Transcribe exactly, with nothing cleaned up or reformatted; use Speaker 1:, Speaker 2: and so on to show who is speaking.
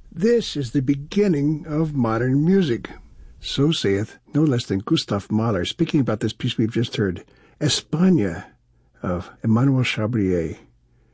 Speaker 1: This is the beginning of modern music. So saith no less than Gustav Mahler, speaking about this piece we've just heard, España, of Emmanuel Chabrier.